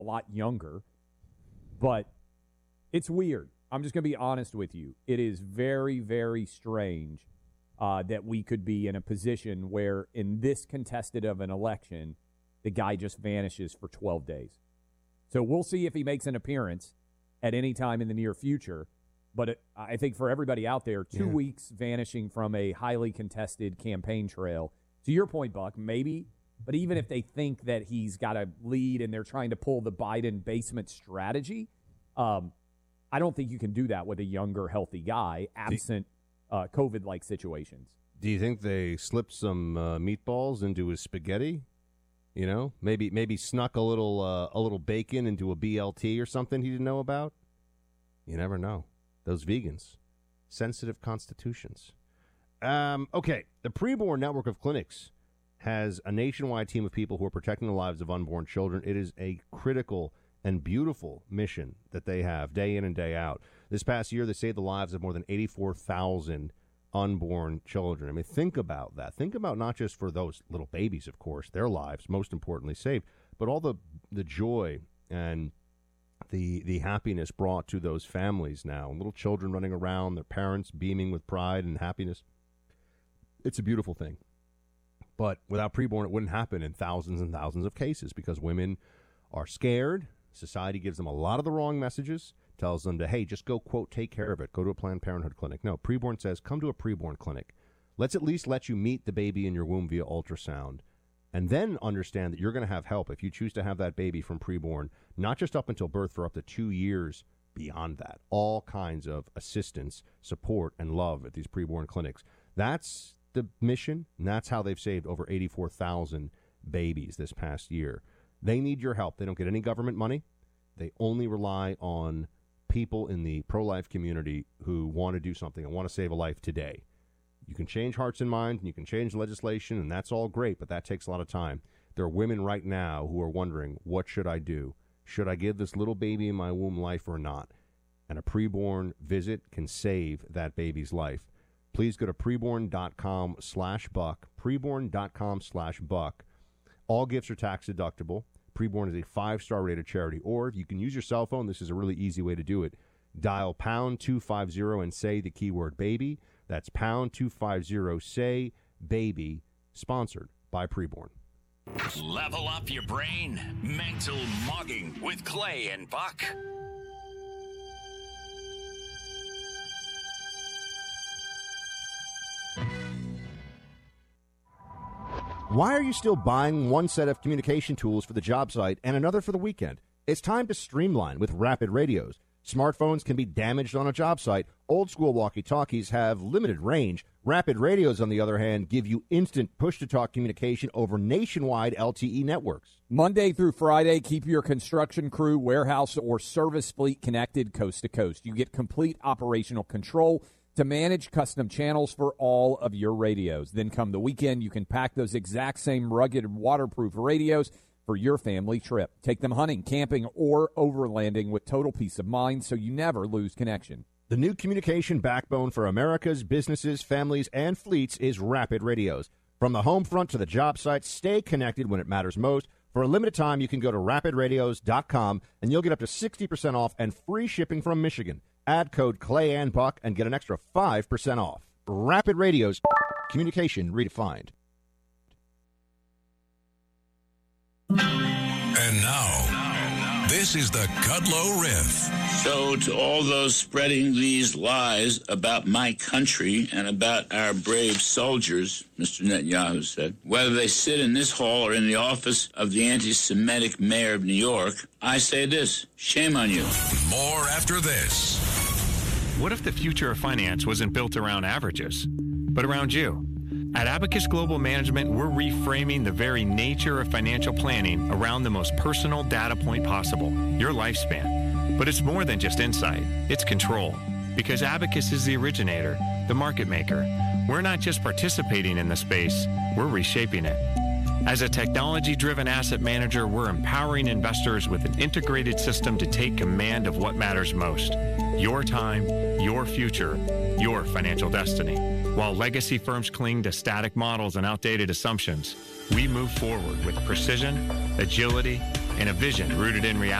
a lot younger. But it's weird. I'm just going to be honest with you. It is very, very strange that we could be in a position where in this contested of an election, the guy just vanishes for 12 days. So we'll see if he makes an appearance at any time in the near future. But I think for everybody out there, 2 weeks vanishing from a highly contested campaign trail. To your point, Buck, maybe. But even if they think that he's got a lead and they're trying to pull the Biden basement strategy, I don't think you can do that with a younger, healthy guy absent COVID-like situations. Do you think they slipped some meatballs into his spaghetti? You know, maybe snuck a little bacon into a BLT or something he didn't know about? You never know. Those vegans. Sensitive constitutions. Okay, the Preborn Network of Clinics has a nationwide team of people who are protecting the lives of unborn children. It is a critical and beautiful mission that they have day in and day out. This past year, they saved the lives of more than 84,000 unborn children. I mean, think about that. Think about not just for those little babies, of course, their lives, most importantly, saved, but all the joy and the happiness brought to those families now. Little children running around, their parents beaming with pride and happiness. It's a beautiful thing. But without Preborn, it wouldn't happen in thousands and thousands of cases because women are scared. Society gives them a lot of the wrong messages, tells them to, hey, just go, quote, take care of it. Go to a Planned Parenthood clinic. No, Preborn says, come to a Preborn clinic. Let's at least let you meet the baby in your womb via ultrasound. And then understand that you're going to have help if you choose to have that baby from Preborn, not just up until birth, for up to 2 years beyond that. All kinds of assistance, support, and love at these Preborn clinics. That's the mission, and that's how they've saved over 84,000 babies this past year. They need your help. They don't get any government money. They only rely on people in the pro-life community who want to do something and want to save a life today. You can change hearts and minds, and you can change legislation, and that's all great, but that takes a lot of time. There are women right now who are wondering, what should I do? Should I give this little baby in my womb life or not? And a preborn visit can save that baby's life. Please go to preborn.com/buck, preborn.com/buck. All gifts are tax deductible. Preborn is a 5-star rated charity. Or if you can use your cell phone, this is a really easy way to do it. Dial #250 and say the keyword baby. That's #250, say baby, sponsored by Preborn. Level up your brain. Mental mugging with Clay and Buck. Why are you still buying one set of communication tools for the job site and another for the weekend? It's time to streamline with Rapid Radios. Smartphones can be damaged on a job site. Old-school walkie-talkies have limited range. Rapid Radios, on the other hand, give you instant push-to-talk communication over nationwide LTE networks. Monday through Friday, keep your construction crew, warehouse, or service fleet connected coast to coast. You get complete operational control to manage custom channels for all of your radios. Then come the weekend, you can pack those exact same rugged, waterproof radios for your family trip. Take them hunting, camping, or overlanding with total peace of mind so you never lose connection. The new communication backbone for America's businesses, families, and fleets is Rapid Radios. From the home front to the job site, stay connected when it matters most. For a limited time, you can go to rapidradios.com, and you'll get up to 60% off and free shipping from Michigan. Add code Clay and Buck and get an extra 5% off. Rapid Radios, communication redefined. And now, this is the Kudlow Riff. So to all those spreading these lies about my country and about our brave soldiers, Mr. Netanyahu said, whether they sit in this hall or in the office of the anti-Semitic mayor of New York, I say this, shame on you. More after this. What if the future of finance wasn't built around averages, but around you? At Abacus Global Management, we're reframing the very nature of financial planning around the most personal data point possible, your lifespan. But it's more than just insight, it's control. Because Abacus is the originator, the market maker. We're not just participating in the space, we're reshaping it. As a technology-driven asset manager, we're empowering investors with an integrated system to take command of what matters most. Your time, your future, your financial destiny. While legacy firms cling to static models and outdated assumptions, we move forward with precision, agility, and a vision rooted in reality.